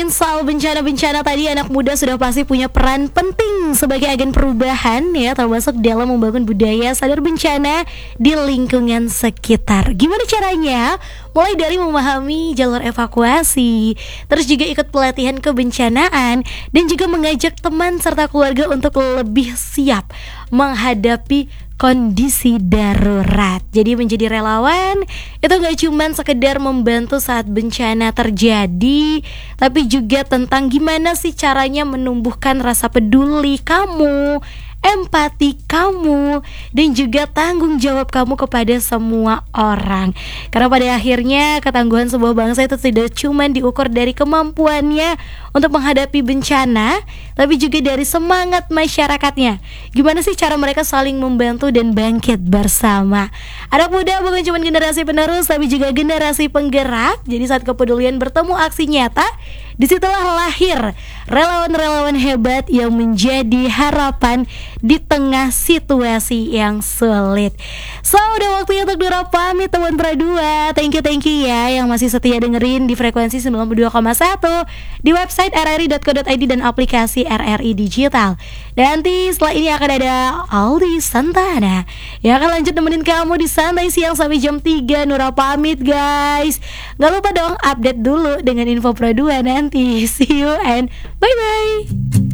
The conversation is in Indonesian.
ngomongin soal bencana-bencana tadi, anak muda sudah pasti punya peran penting sebagai agen perubahan ya, termasuk dalam membangun budaya sadar bencana di lingkungan sekitar. Gimana caranya? Mulai dari memahami jalur evakuasi, terus juga ikut pelatihan kebencanaan, dan juga mengajak teman serta keluarga untuk lebih siap menghadapi kondisi darurat. Jadi menjadi relawan itu gak cuman sekedar membantu saat bencana terjadi, tapi juga tentang gimana sih caranya menumbuhkan rasa peduli kamu, empati kamu, dan juga tanggung jawab kamu kepada semua orang. Karena pada akhirnya ketangguhan sebuah bangsa itu tidak cuma diukur dari kemampuannya untuk menghadapi bencana, tapi juga dari semangat masyarakatnya. Gimana sih cara mereka saling membantu dan bangkit bersama. Anak muda bukan cuma generasi penerus, tapi juga generasi penggerak. Jadi saat kepedulian bertemu aksi nyata, disitulah lahir relawan-relawan hebat yang menjadi harapan di tengah situasi yang sulit. So, udah waktunya untuk Dora pamit teman Pradua. Thank you ya yang masih setia dengerin di frekuensi 92,1 di website rri.co.id dan aplikasi RRI Digital. Dan nanti setelah ini akan ada Aldi Santana yang akan lanjut nemenin kamu di Santai Siang sampai jam 3. Nora pamit guys. Gak lupa dong update dulu dengan info Pradua nanti. See you and bye-bye.